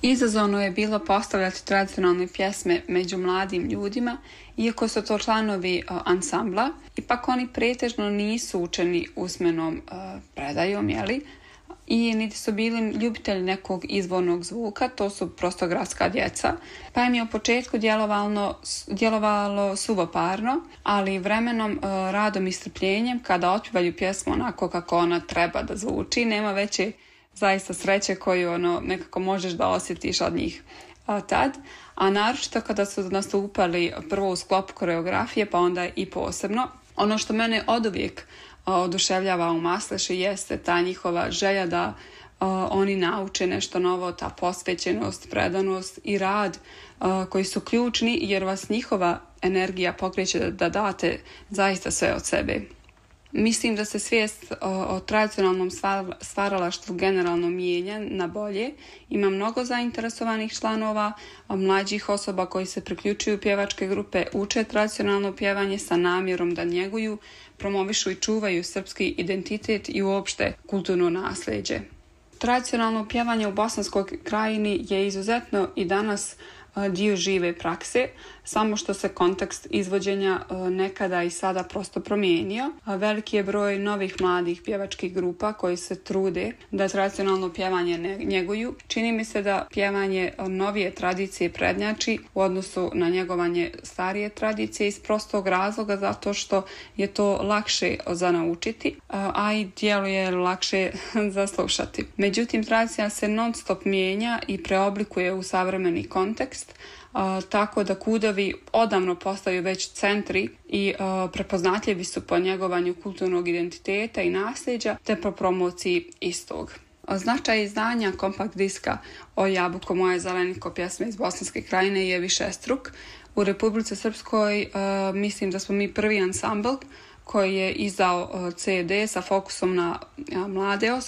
Izazovno je bilo postavljati tradicionalne pjesme među mladim ljudima, iako su to članovi ansambla, ipak oni pretežno nisu učeni usmenom predajom, i niti su bili ljubitelji nekog izvornog zvuka, to su prosto gradska djeca, pa im je u početku djelovalo suvoparno, ali vremenom, radom i strpljenjem, kada otpjevaju pjesmu onako kako ona treba da zvuči, nema veće zaista sreće koju nekako možeš da osjetiš od njih tad, a naročito kada su nastupali prvo u sklopu koreografije, pa onda i posebno. Ono što mene oduvijek oduševljava u Masleši jeste ta njihova želja da oni nauče nešto novo, ta posvećenost, predanost i rad koji su ključni, jer vas njihova energija pokreće da date zaista sve od sebe. Mislim da se svijest o tradicionalnom stvaralaštvu generalno mijenja na bolje. Ima mnogo zainteresovanih članova, mlađih osoba koji se priključuju pjevačke grupe, uče tradicionalno pjevanje sa namjerom da njeguju, promovišu i čuvaju srpski identitet i uopšte kulturno nasljeđe. Tradicionalno pjevanje u Bosanskoj krajini je izuzetno i danas dio žive prakse, samo što se kontekst izvođenja nekada i sada prosto promijenio. Veliki je broj novih mladih pjevačkih grupa koji se trude da tradicionalno pjevanje njeguju. Čini mi se da pjevanje novije tradicije prednjači u odnosu na njegovanje starije tradicije iz prostog razloga zato što je to lakše za naučiti, a i djeluje lakše za slušati. Međutim, tradicija se non stop mijenja i preoblikuje u savremeni kontekst, tako da kudovi odavno postaju već centri i prepoznatljivi su po njegovanju kulturnog identiteta i nasljeđa te po promociji istog. Značaj izdanja kompakt diska O jabuko moje zeleniko pjesme iz Bosanske krajine je višestruk. U Republici Srpskoj mislim da smo mi prvi ansambl koji je izdao CD sa fokusom na mlade